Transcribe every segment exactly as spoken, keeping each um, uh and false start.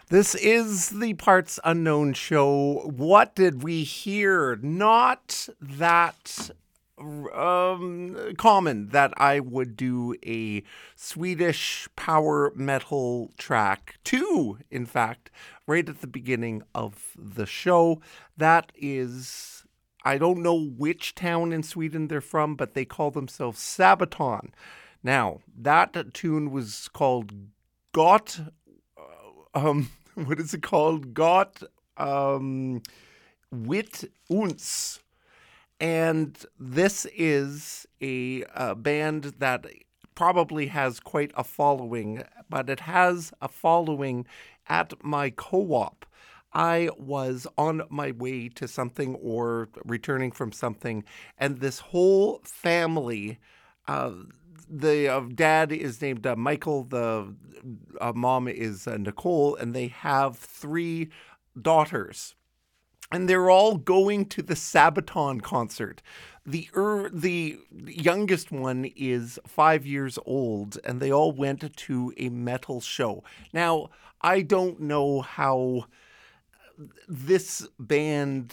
This is the Parts Unknown show. What did we hear? Not that um, common that I would do a Swedish power metal track. Two, in fact, right at the beginning of the show. That is, I don't know which town in Sweden they're from, but they call themselves Sabaton. Now, that tune was called Got um what is it called? Got um Wit Uns. And this is a, uh band that probably has quite a following, but it has a following at my co-op. I was on my way to something or returning from something, and this whole family, uh, the uh, dad is named uh, Michael, the uh, mom is uh, Nicole, and they have three daughters. And they're all going to the Sabaton concert. The er, the youngest one is five years old, and they all went to a metal show. Now, I don't know how this band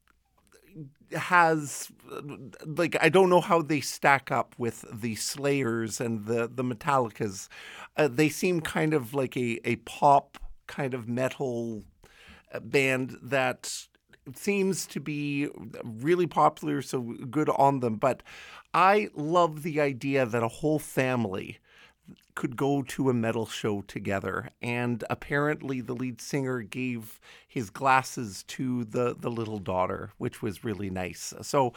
has, like, I don't know how they stack up with the Slayers and the the Metallicas. Uh, they seem kind of like a a pop kind of metal band that seems to be really popular, so good on them. But I love the idea that a whole family could go to a metal show together. And apparently the lead singer gave his glasses to the, the little daughter, which was really nice. So